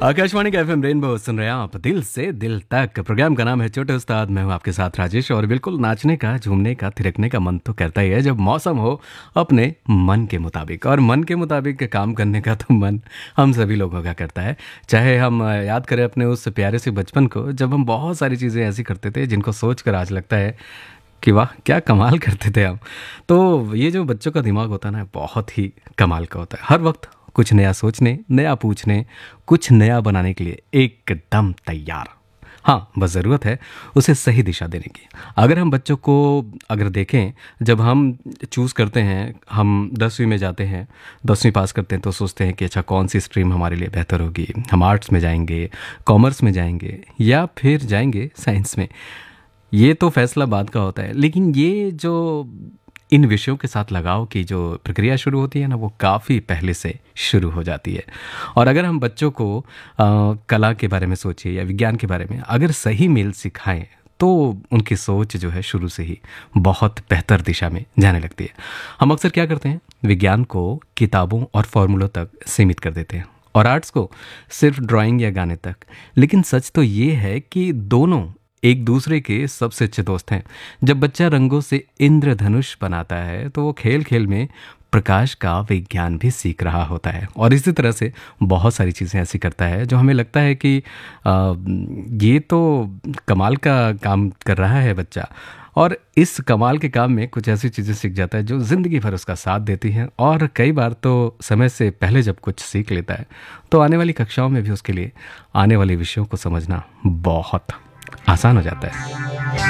आकाशवाणी का FM rainbow सुन रहे हैं आप दिल से दिल तक। प्रोग्राम का नाम है छोटे उस्ताद। मैं हूं आपके साथ राजेश। और बिल्कुल नाचने का, झूमने का, थिरकने का मन तो करता ही है जब मौसम हो अपने मन के मुताबिक। और मन के मुताबिक काम करने का तो मन हम सभी लोगों का करता है। चाहे हम याद करें अपने उस प्यारे से बचपन को, जब हम बहुत सारी चीज़ें ऐसी करते थे जिनको सोच कर आज लगता है कि वाह क्या कमाल करते थे हम। तो ये जो बच्चों का दिमाग होता है ना, बहुत ही कमाल का होता है। हर वक्त कुछ नया सोचने, नया पूछने, कुछ नया बनाने के लिए एकदम तैयार। हाँ, बस ज़रूरत है उसे सही दिशा देने की। अगर हम बच्चों को अगर देखें, जब हम चूज़ करते हैं, हम 10वीं में जाते हैं, 10वीं पास करते हैं तो सोचते हैं कि अच्छा कौन सी स्ट्रीम हमारे लिए बेहतर होगी। हम आर्ट्स में जाएंगे, कॉमर्स में जाएंगे या फिर जाएंगे साइंस में। ये तो फैसला बाद का होता है, लेकिन ये जो इन विषयों के साथ लगाव की जो प्रक्रिया शुरू होती है ना, वो काफ़ी पहले से शुरू हो जाती है। और अगर हम बच्चों को कला के बारे में सोचिए या विज्ञान के बारे में अगर सही मेल सिखाएं, तो उनकी सोच जो है शुरू से ही बहुत बेहतर दिशा में जाने लगती है। हम अक्सर क्या करते हैं, विज्ञान को किताबों और फॉर्मूलों तक सीमित कर देते हैं और आर्ट्स को सिर्फ ड्राइंग या गाने तक। लेकिन सच तो ये है कि दोनों एक दूसरे के सबसे अच्छे दोस्त हैं। जब बच्चा रंगों से इंद्रधनुष बनाता है तो वो खेल खेल में प्रकाश का विज्ञान भी सीख रहा होता है। और इसी तरह से बहुत सारी चीज़ें ऐसी करता है जो हमें लगता है कि ये तो कमाल का काम कर रहा है बच्चा। और इस कमाल के काम में कुछ ऐसी चीज़ें सीख जाता है जो ज़िंदगी भर उसका साथ देती हैं। और कई बार तो समय से पहले जब कुछ सीख लेता है तो आने वाली कक्षाओं में भी उसके लिए आने वाले विषयों को समझना बहुत आसान हो जाता है।